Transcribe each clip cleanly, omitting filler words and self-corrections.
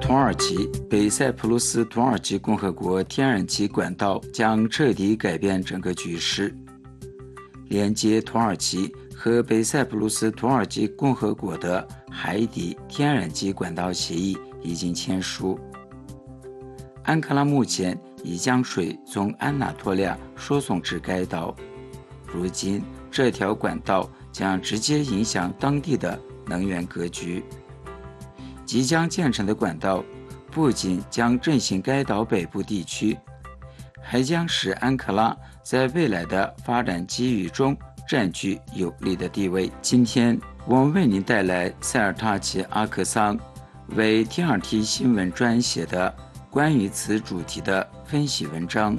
土耳其北塞浦路斯土耳其共和国天然气管道将彻底改变整个局势。连接土耳其和北塞浦路斯土耳其共和国的海底天然气管道协议已经签署。安卡拉目前已将水从安纳托利亚输送至该岛，如今这条管道将直接影响当地的能源格局。即将建成的管道不仅将振兴该岛北部地区，还将使安卡拉在未来的发展机遇中占据有利的地位。今天我们为您带来塞尔塔奇·阿克桑为 TRT 新闻专写的关于此主题的分析文章。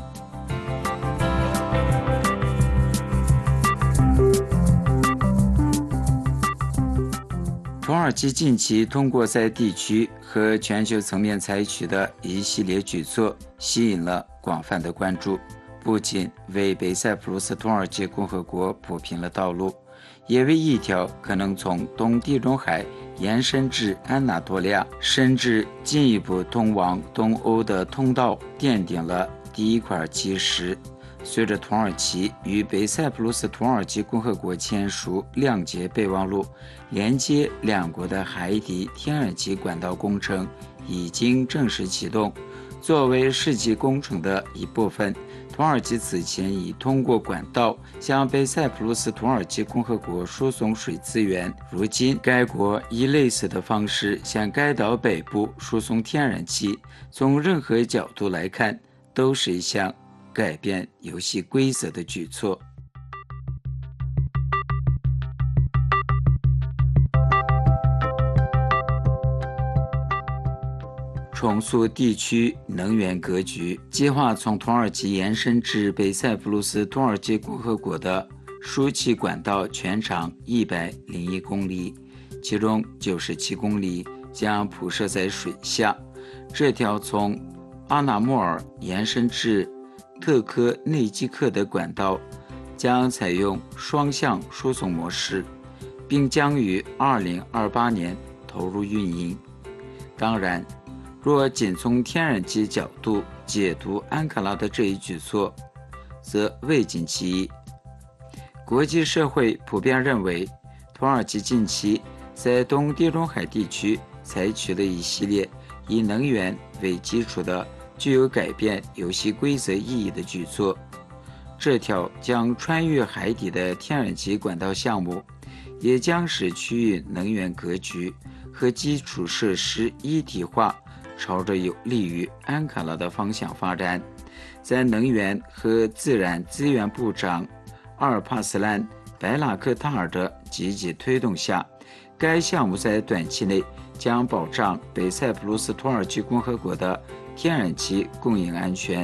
土耳其近期通过在地区和全球层面采取的一系列举措，吸引了广泛的关注，不仅为北塞浦路斯土耳其共和国铺平了道路，也为一条可能从东地中海延伸至安纳托利亚，甚至进一步通往东欧的通道奠定了第一块基石。随着土耳其与北塞浦路斯土耳其共和国签署谅解备忘录，连接两国的海底天然气管道工程已经正式启动。作为世纪工程的一部分，土耳其此前已通过管道向北塞浦路斯土耳其共和国输送水资源，如今该国以类似的方式向该岛北部输送天然气。从任何角度来看，都是一项改变游戏规则的举措。重塑地区能源格局，计划从土耳其延伸至北塞浦路斯土耳其共和国的输气管道全长101公里，其中97公里将铺设在水下。这条从阿纳莫尔延伸至特科内基克的管道将采用双向输送模式，并将于2028年投入运营。当然，若仅从天然气角度解读安卡拉的这一举措，则未尽其意。国际社会普遍认为，土耳其近期在东地中海地区采取了一系列以能源为基础的具有改变游戏规则意义的举措。这条将穿越海底的天然气管道项目，也将使区域能源格局和基础设施一体化朝着有利于安卡拉的方向发展。在能源和自然资源部长阿尔帕斯兰·白拉克塔尔的积极推动下，该项目在短期内将保障北塞浦路斯土耳其共和国的天然气供应安全。